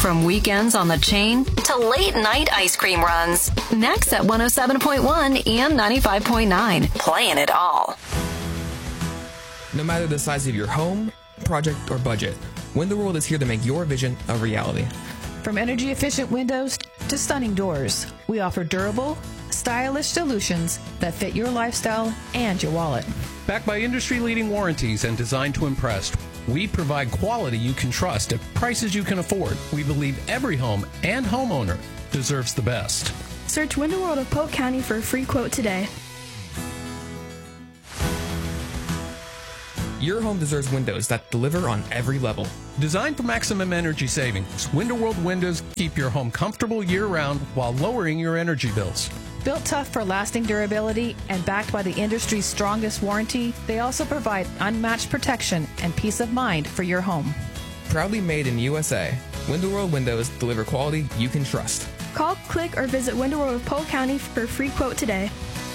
From weekends on the chain to late night ice cream runs. Next at 107.1 and 95.9. Playing it all. No matter the size of your home, project, or budget, Window World is here to make your vision a reality. From energy-efficient windows to stunning doors, we offer durable, stylish solutions that fit your lifestyle and your wallet. Backed by industry-leading warranties and designed to impress, we provide quality you can trust at prices you can afford. We believe every home and homeowner deserves the best. Search Window World of Polk County for a free quote today. Your home deserves windows that deliver on every level. Designed for maximum energy savings, Window World windows keep your home comfortable year-round while lowering your energy bills. Built tough for lasting durability and backed by the industry's strongest warranty, they also provide unmatched protection and peace of mind for your home. Proudly made in USA, Window World windows deliver quality you can trust. Call, click, or visit Window World of Polk County for a free quote today.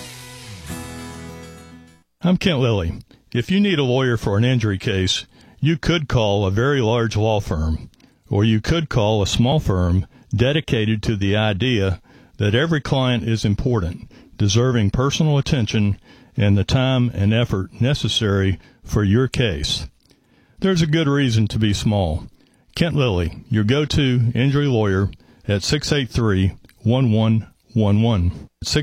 I'm Kent Lilly. If you need a lawyer for an injury case, you could call a very large law firm, or you could call a small firm dedicated to the idea that every client is important, deserving personal attention and the time and effort necessary for your case. There's a good reason to be small. Kent Lilly, your go-to injury lawyer at 683-1111.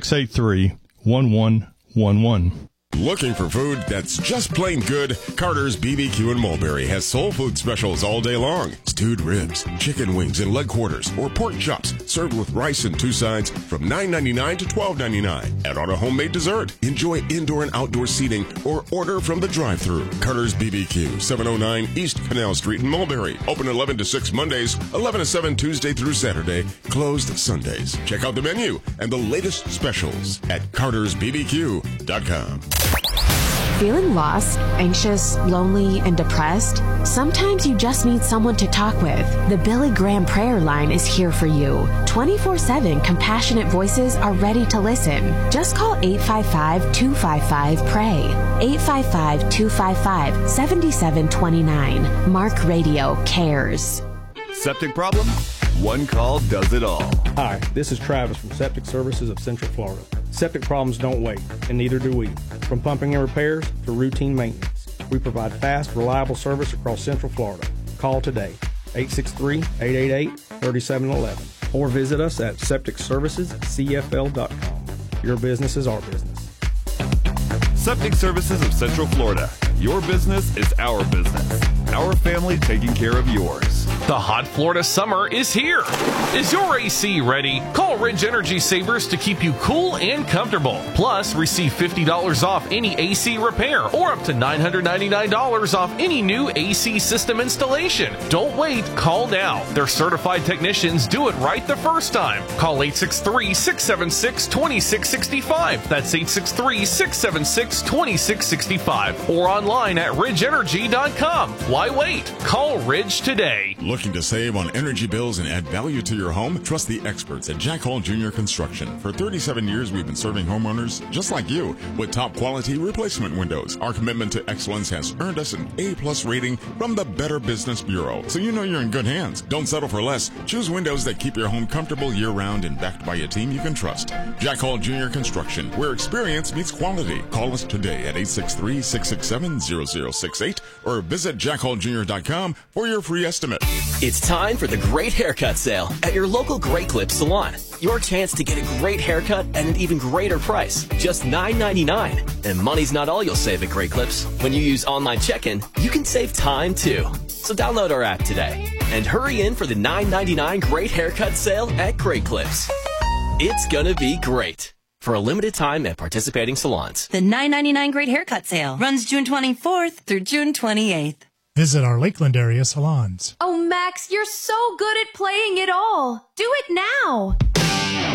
683-1111. Looking for food that's just plain good? Carter's BBQ in Mulberry has soul food specials all day long. Stewed ribs, chicken wings and leg quarters, or pork chops served with rice and two sides from $9.99 to $12.99. And on a homemade dessert, enjoy indoor and outdoor seating or order from the drive-thru. Carter's BBQ, 709 East Canal Street in Mulberry. Open 11 to 6 Mondays, 11 to 7 Tuesday through Saturday, closed Sundays. Check out the menu and the latest specials at cartersbbq.com. Feeling lost, anxious, lonely, and depressed? Sometimes you just need someone to talk with. The Billy Graham Prayer Line is here for you. 24/7 compassionate voices are ready to listen. Just call 855-255-PRAY. 855-255-7729. Mark Radio cares. Septic problem? One call does it all. Hi, this is Travis from Septic Services of Central Florida. Septic problems don't wait, and neither do we. From pumping and repairs to routine maintenance, we provide fast, reliable service across Central Florida. Call today, 863-888-3711, or visit us at septicservicescfl.com. Your business is our business. Septic Services of Central Florida. Your business is our business. Our family taking care of yours. The hot Florida summer is here. Is your AC ready? Call Ridge Energy Savers to keep you cool and comfortable. Plus, receive $50 off any AC repair or up to $999 off any new AC system installation. Don't wait. Call now. Their certified technicians do it right the first time. Call 863-676-2665. That's 863-676-2665. Or online at ridgeenergy.com. Why wait? Call Ridge today. Looking to save on energy bills and add value to your home? Trust the experts at Jack Hall Jr. Construction. For 37 years, we've been serving homeowners just like you with top quality replacement windows. Our commitment to excellence has earned us an A+ rating from the Better Business Bureau, so you know you're in good hands. Don't settle for less. Choose windows that keep your home comfortable year-round and backed by a team you can trust. Jack Hall Jr. Construction, where experience meets quality. Call us today at 863-667-0068 or visit jackhalljr.com for your free estimate. It's time for the Great Haircut Sale at your local Great Clips salon. Your chance to get a great haircut at an even greater price, just $9.99. And money's not all you'll save at Great Clips. When you use online check-in, you can save time too. So download our app today and hurry in for the $9.99 Great Haircut Sale at Great Clips. It's gonna be great. For a limited time at participating salons. The $9.99 Great Haircut Sale runs June 24th through June 28th. Visit our Lakeland area salons. Oh, Max, you're so good at playing it all. Do it now.